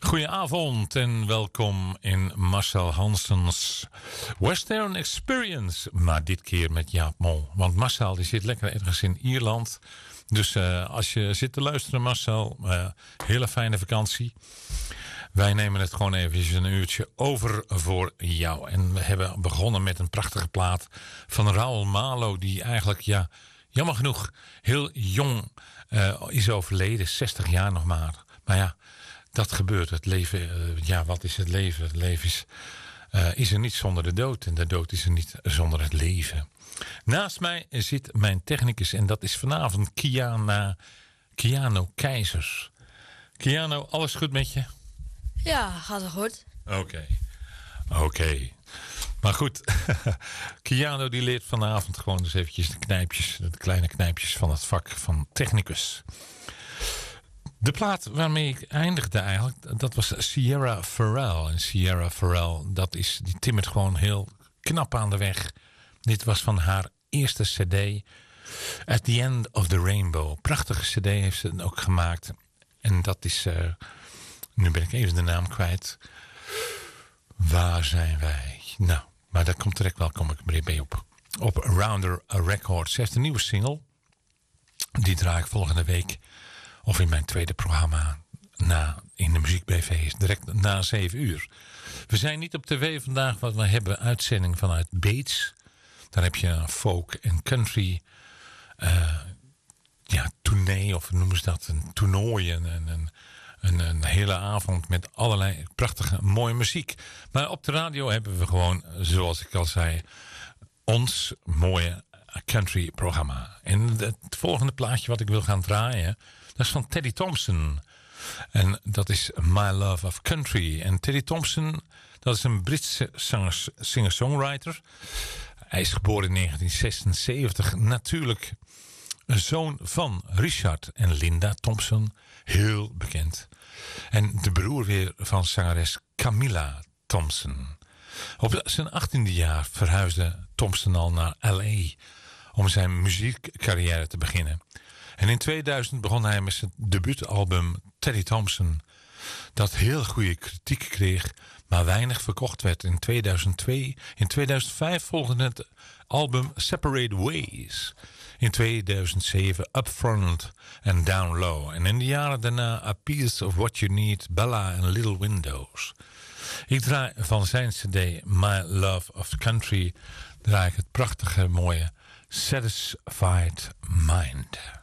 Goedenavond en welkom in Marcel Hansens Western Experience. Maar dit keer met Jaap Mol. Want Marcel die zit lekker ergens in Ierland. Dus als je zit te luisteren Marcel, hele fijne vakantie. Wij nemen het gewoon even een uurtje over voor jou. En we hebben begonnen met een prachtige plaat van Raoul Malo. Die eigenlijk, ja, jammer genoeg heel jong is overleden. 60 jaar nog maar. Maar ja, dat gebeurt. Het leven, ja, wat is het leven? Het leven is er niet zonder de dood. En de dood is er niet zonder het leven. Naast mij zit mijn technicus. En dat is vanavond Kiano Keizers. Kiano, alles goed met je? Ja, gaat het goed. Oké. Maar goed, Kiano die leert vanavond gewoon dus eventjes de kleine knijpjes van het vak van technicus. De plaat waarmee ik eindigde eigenlijk, dat was Sierra Farrell. En Sierra Farrell, die timmert gewoon heel knap aan de weg. Dit was van haar eerste cd, At the End of the Rainbow. Prachtige cd heeft ze ook gemaakt. En dat is, nu ben ik even de naam kwijt. Waar zijn wij? Nou, maar dat komt direct wel, kom ik er bij op. Op Rounder Records. Ze heeft een nieuwe single. Die draai ik volgende week. Of in mijn tweede programma in de Muziek BV. Direct na 7 uur. We zijn niet op tv vandaag. Want we hebben uitzending vanuit Beets. Daar heb je een folk en country tournee. Of noemen ze dat? Een toernooi. Een hele avond met allerlei prachtige mooie muziek. Maar op de radio hebben we gewoon, zoals ik al zei, ons mooie country programma. En het volgende plaatje wat ik wil gaan draaien, dat is van Teddy Thompson. En dat is My Love of Country. En Teddy Thompson, dat is een Britse singer-songwriter. Hij is geboren in 1976. Natuurlijk een zoon van Richard en Linda Thompson. Heel bekend. En de broer weer van zangeres Camilla Thompson. Op zijn 18e jaar verhuisde Thompson al naar L.A. om zijn muziekcarrière te beginnen. En in 2000 begon hij met zijn debuutalbum Teddy Thompson. Dat heel goede kritiek kreeg, maar weinig verkocht werd. In 2005 volgde het album Separate Ways. In 2007 Upfront en Down Low. En in de jaren daarna A Piece of What You Need, Bella en Little Windows. Ik draai van zijn cd My Love of Country draai ik het prachtige mooie Satisfied Mind.